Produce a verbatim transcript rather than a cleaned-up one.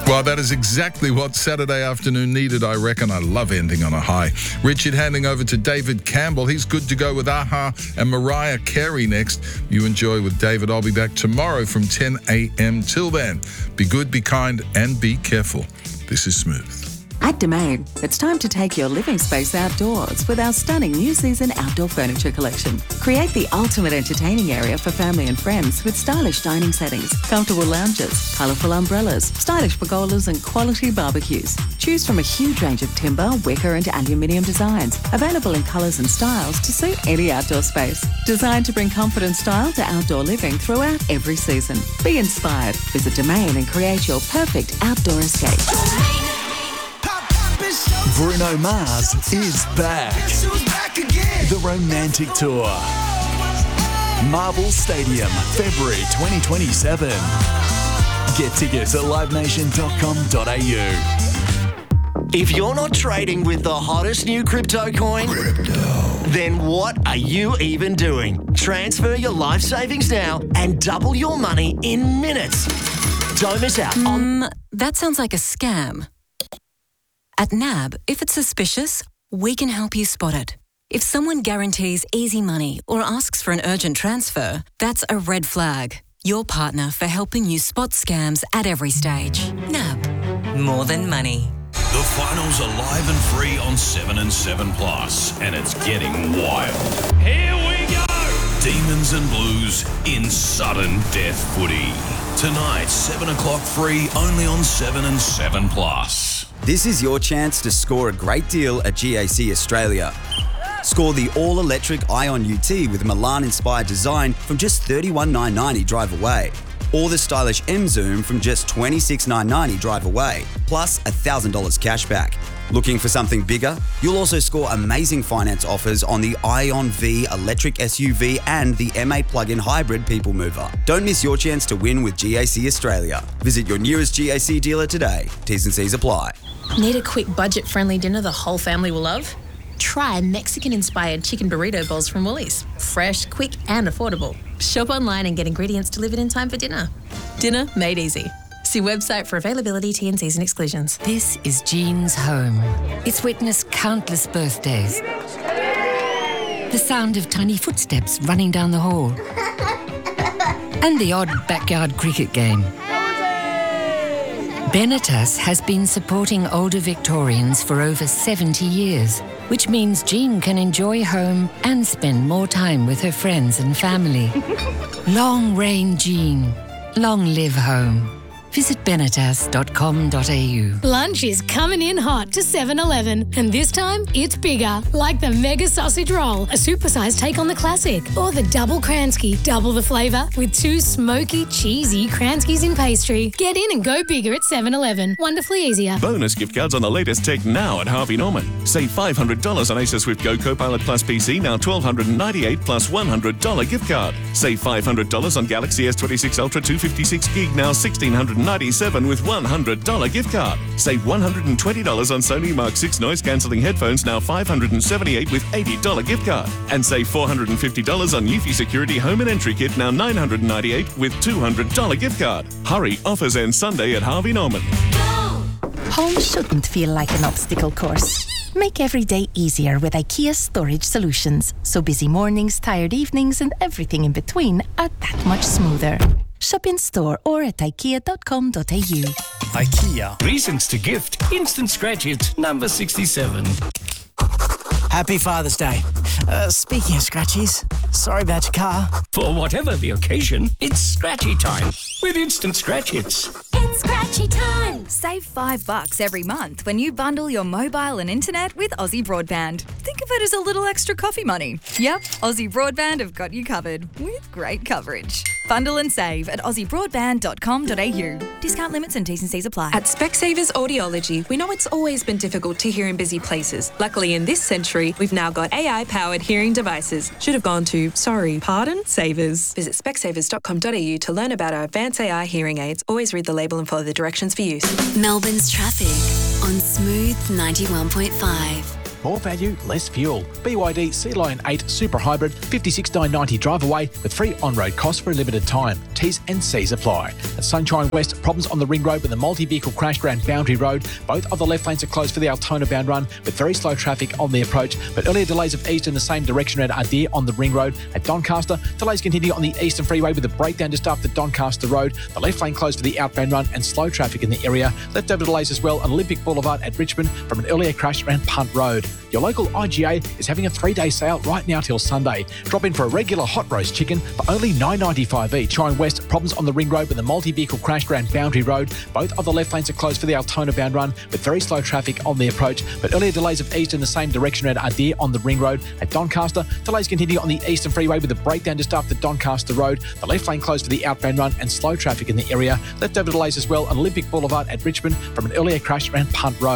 Well, that is exactly what Saturday afternoon needed, I reckon. I love ending on a high. Richard handing over to David Campbell. He's good to go with Aha and Mariah Carey next. You enjoy with David. I'll be back tomorrow from ten a.m. Till then, be good, be kind, and be careful. This is Smooth. At Domain, it's time to take your living space outdoors with our stunning new season outdoor furniture collection. Create the ultimate entertaining area for family and friends with stylish dining settings, comfortable lounges, colourful umbrellas, stylish pergolas and quality barbecues. Choose from a huge range of timber, wicker and aluminium designs, available in colours and styles to suit any outdoor space. Designed to bring comfort and style to outdoor living throughout every season. Be inspired. Visit Domain and create your perfect outdoor escape. Bruno Mars is back. The Romantic Tour. Marvel Stadium, February twenty twenty-seven. Get tickets at live nation dot com dot a u. If you're not trading with the hottest new crypto coin, crypto. Then what are you even doing? Transfer your life savings now and double your money in minutes. Don't miss out on... Mm, that sounds like a scam. At N A B, if it's suspicious, we can help you spot it. If someone guarantees easy money or asks for an urgent transfer, that's a red flag. Your partner for helping you spot scams at every stage. N A B. More than money. The finals are live and free on seven and seven Plus, and it's getting wild. Here we go! Demons and Blues in sudden death footy. Tonight, seven o'clock free, only on seven and seven Plus. This is your chance to score a great deal at G A C Australia. Score the all-electric Ion U T with Milan-inspired design from just thirty-one thousand nine hundred ninety drive away. Or the stylish M-Zoom from just twenty-six thousand nine hundred ninety drive away, plus one thousand dollars cash back. Looking for something bigger? You'll also score amazing finance offers on the Ion V electric S U V and the M A plug-in hybrid people mover. Don't miss your chance to win with G A C Australia. Visit your nearest G A C dealer today. T's and C's apply. Need a quick budget-friendly dinner the whole family will love? Try Mexican-inspired chicken burrito bowls from Woolies. Fresh, quick and affordable. Shop online and get ingredients delivered in time for dinner. Dinner made easy. See website for availability, T and C's and exclusions. This is Jean's home. It's witnessed countless birthdays. The sound of tiny footsteps running down the hall. And the odd backyard cricket game. Benetas has been supporting older Victorians for over seventy years, which means Jean can enjoy home and spend more time with her friends and family. Long reign Jean. Long live home. Visit benetas dot com dot a u. Lunch is coming in hot to seven eleven, and this time it's bigger, like the Mega Sausage Roll, a supersized take on the classic, or the Double Kransky, double the flavour with two smoky, cheesy Kranskys in pastry. Get in and go bigger at seven eleven. Wonderfully easier. Bonus gift cards on the latest tech now at Harvey Norman. Save five hundred dollars on Acer Swift Go Copilot Plus P C, now one thousand two hundred ninety-eight dollars plus one hundred dollars gift card. Save five hundred dollars on Galaxy S twenty-six Ultra two fifty-six gig, now one thousand six hundred ninety-seven dollars with one hundred dollars gift card. Save one hundred twenty dollars on Sony Mark six noise-cancelling headphones, now five hundred seventy-eight dollars with eighty dollars gift card. And save four hundred fifty dollars on Eufy Security Home and Entry Kit, now nine hundred ninety-eight dollars with two hundred dollars gift card. Hurry, offers end Sunday at Harvey Norman. Home shouldn't feel like an obstacle course. Make every day easier with IKEA Storage Solutions, so busy mornings, tired evenings and everything in between are that much smoother. Shop in store or at ikea dot com dot a u. IKEA. Reasons to gift. Instant Scratch It, number sixty-seven. Happy Father's Day. Uh, speaking of scratchies, sorry about your car. For whatever the occasion, it's scratchy time with Instant Scratch Hits. It's scratchy time! Save five bucks every month when you bundle your mobile and internet with Aussie Broadband. Think of it as a little extra coffee money. Yep, Aussie Broadband have got you covered with great coverage. Bundle and save at aussie broadband dot com dot a u. Discount limits and T's and C's apply. At Specsavers Audiology, we know it's always been difficult to hear in busy places. Luckily, in this century, we've now got A I-powered hearing devices. Should have gone to, sorry, pardon, Savers. Visit specsavers dot com dot a u to learn about our advanced A I hearing aids. Always read the label and follow the directions for use. Melbourne's traffic on Smooth ninety-one point five. more value, less fuel. B Y D Sea Lion eight Super Hybrid, fifty-six thousand nine hundred ninety drive away with free on-road costs for a limited time. T's and C's apply. At Sunshine West, problems on the Ring Road with a multi-vehicle crash around Boundary Road. Both of the left lanes are closed for the Altona bound run with very slow traffic on the approach, but earlier delays have eased in the same direction around Ardere on the Ring Road. At Doncaster, delays continue on the Eastern Freeway with a breakdown just after Doncaster Road. The left lane closed for the outbound run and slow traffic in the area. Leftover delays as well on Olympic Boulevard at Richmond from an earlier crash around Punt Road. Your local I G A is having a three-day sale right now till Sunday. Drop in for a regular hot roast chicken for only nine dollars ninety-five each. Shine West, problems on the Ring Road with a multi-vehicle crash around Boundary Road. Both of the left lanes are closed for the Altona bound run with very slow traffic on the approach, but earlier delays have eased in the same direction around Ardere on the Ring Road. At Doncaster, delays continue on the Eastern Freeway with a breakdown just after Doncaster Road. The left lane closed for the outbound run and slow traffic in the area. Leftover delays as well on Olympic Boulevard at Richmond from an earlier crash around Punt Road.